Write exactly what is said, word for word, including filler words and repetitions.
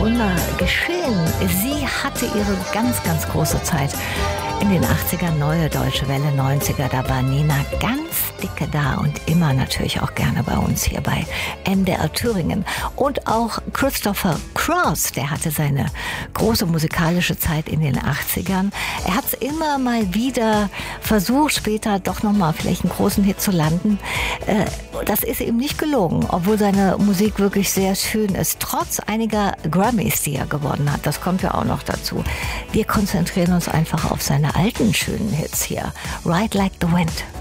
Wunder geschehen. Sie hatte ihre ganz, ganz große Zeit in den achtzigern, Neue Deutsche Welle, neunziger, da war Nina ganz dicke da und immer natürlich auch gerne bei uns hier bei M D R Thüringen. Und auch Christopher Cross, der hatte seine große musikalische Zeit in den achtzigern. Er hat es immer mal wieder versucht, später doch nochmal vielleicht einen großen Hit zu landen. Das ist ihm nicht gelungen, obwohl seine Musik wirklich sehr schön ist, trotz einiger Grammys, die er gewonnen hat. Das kommt ja auch noch dazu. Wir konzentrieren uns einfach auf seine alten schönen Hits hier. Ride Like the Wind.